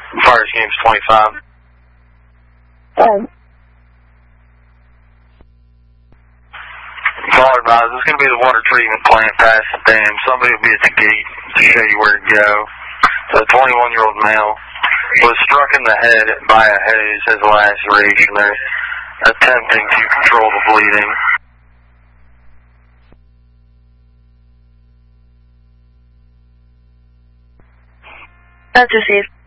Fire Games 25. Call advised, this is going to be the water treatment plant past the dam. Somebody will be at the gate to show you where to go. The 21-year-old male was struck in the head by a hose, has a laceration. They're attempting to control the bleeding. That's received.